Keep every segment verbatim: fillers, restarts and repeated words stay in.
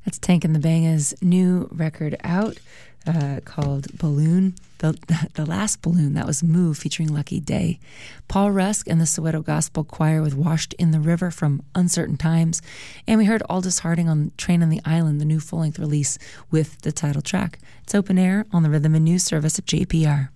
That's Tank and the Banga's new record out uh, called Balloon. The, the last Balloon, that was Move featuring Lucky Day. Paul Rusk and the Soweto Gospel Choir with Washed in the River from Uncertain Times. And we heard Aldous Harding on Train on the Island, the new full-length release with the title track. It's open air on the Rhythm and News Service at J P R.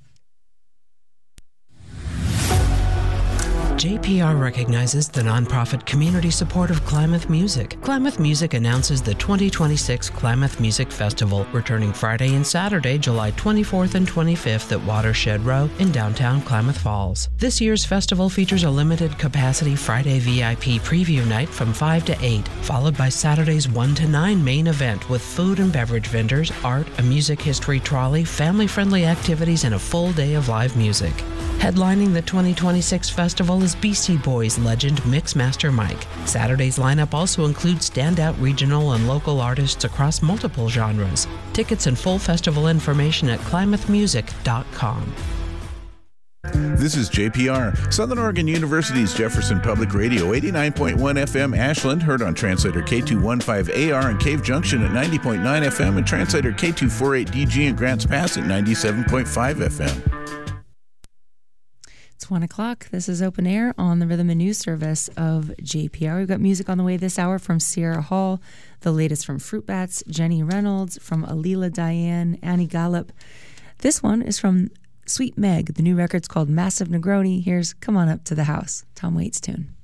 J P R recognizes the nonprofit community support of Klamath Music. Klamath Music announces the twenty twenty-six Klamath Music Festival, returning Friday and Saturday, July twenty-fourth and twenty-fifth at Watershed Row in downtown Klamath Falls. This year's festival features a limited capacity Friday V I P preview night from five to eight, followed by Saturday's one to nine main event with food and beverage vendors, art, a music history trolley, family-friendly activities, and a full day of live music. Headlining the twenty twenty-six festival is Beastie Boys legend Mixmaster Mike. Saturday's lineup also includes standout regional and local artists across multiple genres. Tickets and full festival information at klamath music dot com. This is J P R, Southern Oregon University's Jefferson Public Radio, eighty-nine point one F M Ashland, heard on translator K two fifteen A R in Cave Junction at ninety point nine F M, and translator K two forty-eight D G in Grants Pass at ninety-seven point five F M. It's one o'clock. This is Open Air on the Rhythm and News Service of J P R. We've got music on the way this hour from Sierra Hall, the latest from Fruit Bats, Jenny Reynolds, from Alila Diane, Annie Gallup. This one is from Sweet Meg. The new record's called Massive Negroni. Here's Come On Up to the House, Tom Waits' tune.